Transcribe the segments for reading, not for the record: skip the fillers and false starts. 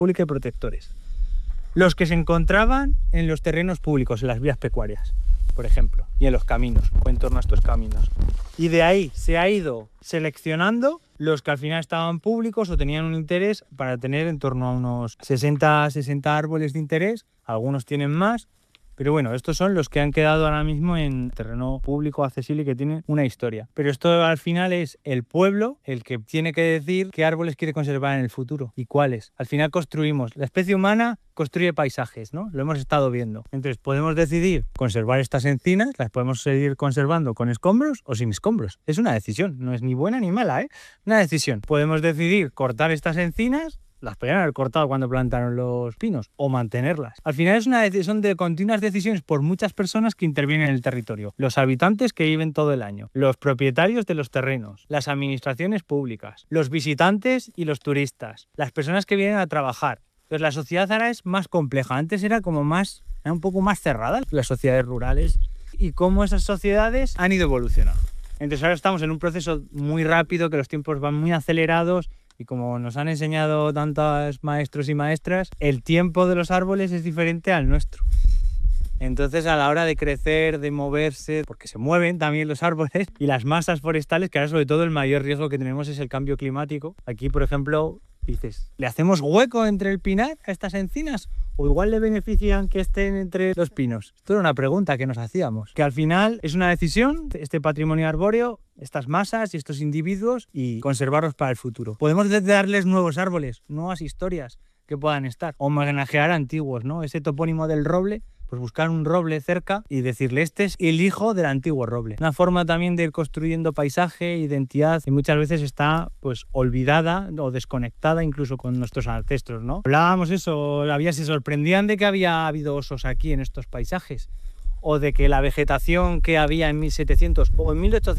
pública y protectores. Los que se encontraban en los terrenos públicos, en las vías pecuarias, por ejemplo, y en los caminos, o en torno a estos caminos. Y de ahí se ha ido seleccionando los que al final estaban públicos o tenían un interés para tener en torno a unos 60 árboles de interés. Algunos tienen más, pero bueno, estos son los que han quedado ahora mismo en terreno público accesible y que tienen una historia. Pero esto al final es el pueblo el que tiene que decir qué árboles quiere conservar en el futuro y cuáles. Al final construimos, la especie humana construye paisajes, ¿no? Lo hemos estado viendo. Entonces podemos decidir conservar estas encinas, las podemos seguir conservando con escombros o sin escombros. Es una decisión, no es ni buena ni mala, ¿eh? Una decisión. Podemos decidir cortar estas encinas. Las podrían haber cortado cuando plantaron los pinos o mantenerlas. Al final es una decisión de continuas decisiones por muchas personas que intervienen en el territorio. Los habitantes que viven todo el año, los propietarios de los terrenos, las administraciones públicas, los visitantes y los turistas, las personas que vienen a trabajar. Entonces la sociedad ahora es más compleja. Antes era un poco más cerrada, las sociedades rurales, y cómo esas sociedades han ido evolucionando. Entonces ahora estamos en un proceso muy rápido, que los tiempos van muy acelerados. Y como nos han enseñado tantos maestros y maestras, el tiempo de los árboles es diferente al nuestro. Entonces a la hora de crecer, de moverse, porque se mueven también los árboles y las masas forestales, que ahora sobre todo el mayor riesgo que tenemos es el cambio climático. Aquí, por ejemplo, dices, ¿le hacemos hueco entre el pinar a estas encinas? ¿O igual le benefician que estén entre los pinos? Esto era una pregunta que nos hacíamos. Que al final es una decisión, este patrimonio arbóreo, estas masas y estos individuos, y conservarlos para el futuro. Podemos darles nuevos árboles, nuevas historias que puedan estar. Homenajear antiguos, ¿no? Ese topónimo del roble, pues buscar un roble cerca y decirle, este es el hijo del antiguo roble. Una forma también de ir construyendo paisaje, identidad, y muchas veces está pues olvidada o desconectada incluso con nuestros ancestros, ¿no? Hablábamos eso, se sorprendían de que había habido osos aquí en estos paisajes, o de que la vegetación que había en 1700 o en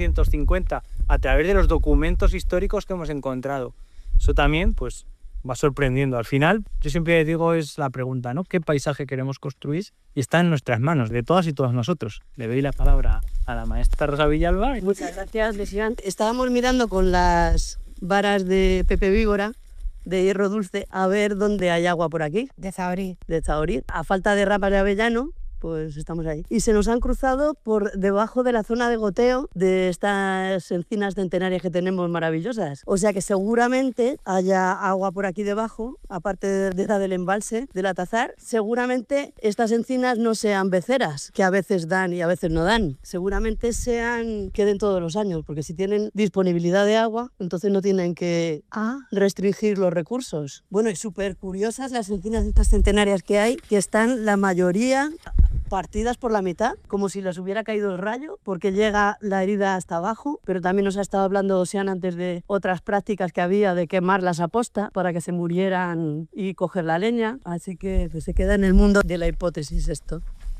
1850 a través de los documentos históricos que hemos encontrado. Eso también pues va sorprendiendo. Al final, yo siempre digo, es la pregunta, ¿no? ¿Qué paisaje queremos construir? Y está en nuestras manos, de todas y todos nosotros. Le doy la palabra a la maestra Rosa Villalba. Muchas gracias, Lesian. Estábamos mirando con las varas de Pepe Víbora, de hierro dulce, a ver dónde hay agua por aquí. De Zahorí. De Zahorí. A falta de ramas de avellano, pues estamos ahí. Y se nos han cruzado por debajo de la zona de goteo de estas encinas centenarias que tenemos maravillosas. O sea que seguramente haya agua por aquí debajo, aparte de la del embalse, del Atazar. Seguramente estas encinas no sean beceras, que a veces dan y a veces no dan. Seguramente queden todos los años, porque si tienen disponibilidad de agua, entonces no tienen que restringir los recursos. Bueno, y súper curiosas las encinas estas centenarias que hay, que están la mayoría partidas por la mitad, como si les hubiera caído el rayo, porque llega la herida hasta abajo. Pero también nos ha estado hablando Ocean antes de otras prácticas que había de quemarlas a posta para que se murieran y coger la leña. Así que pues, se queda en el mundo de la hipótesis esto.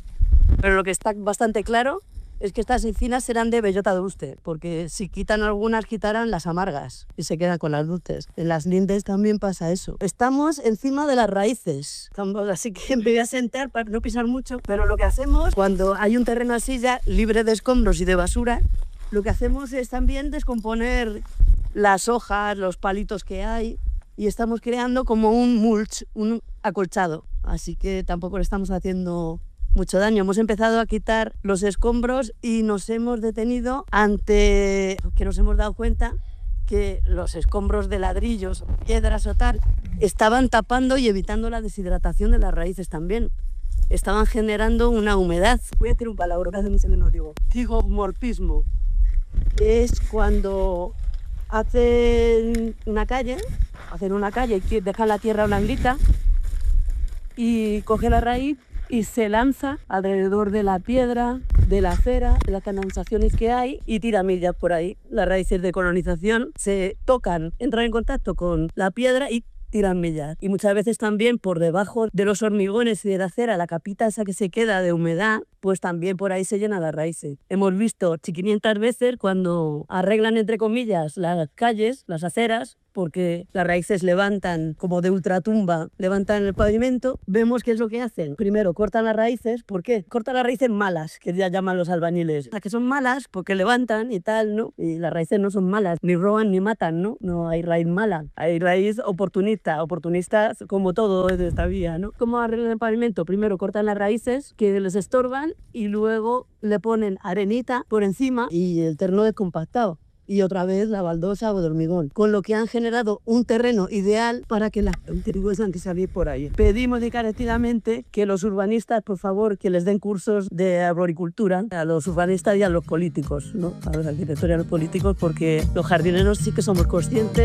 Pero lo que está bastante claro es que estas encinas serán de bellota dulce, porque si quitan algunas, quitarán las amargas y se quedan con las dulces. En las lindes también pasa eso. Estamos encima de las raíces, así que me voy a sentar para no pisar mucho, pero lo que hacemos cuando hay un terreno así ya libre de escombros y de basura, lo que hacemos es también descomponer las hojas, los palitos que hay, y estamos creando como un mulch, un acolchado. Así que tampoco le estamos haciendo mucho daño. Hemos empezado a quitar los escombros y nos hemos detenido ante que nos hemos dado cuenta que los escombros de ladrillos, piedras o tal, estaban tapando y evitando la deshidratación de las raíces también. Estaban generando una humedad. Voy a decir un palabra que hace mucho que no digo. Zigomorfismo. Es cuando hacen una calle y dejan la tierra blandita y cogen la raíz y se lanza alrededor de la piedra, de la acera, de las canalizaciones que hay y tira millas por ahí. Las raíces de colonización se tocan, entran en contacto con la piedra y tiran millas. Y muchas veces también por debajo de los hormigones y de la acera, la capita esa que se queda de humedad, pues también por ahí se llena las raíces. Hemos visto 500 veces cuando arreglan, entre comillas, las calles, las aceras, porque las raíces levantan como de ultratumba, levantan el pavimento. Vemos qué es lo que hacen. Primero cortan las raíces. ¿Por qué? Cortan las raíces malas, que ya llaman los albañiles. Las que son malas porque levantan y tal, ¿no? Y las raíces no son malas, ni roban ni matan, ¿no? No hay raíz mala, hay raíz oportunista. Oportunistas como todo es de esta vía, ¿no? ¿Cómo arreglan el pavimento? Primero cortan las raíces que les estorban y luego le ponen arenita por encima y el terreno descompactado. Y otra vez la baldosa o de hormigón, con lo que han generado un terreno ideal para que las antiguas que salir por ahí. Pedimos encarecidamente que los urbanistas, por favor, que les den cursos de arboricultura a los urbanistas y a los políticos, ¿no? A los arquitectos y a los políticos, porque los jardineros sí que somos conscientes